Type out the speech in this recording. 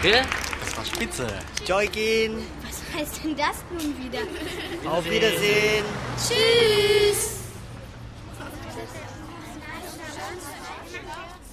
Danke, das war spitze. Joygin. Was heißt denn das nun wieder? Auf Wiedersehen. Tschüss.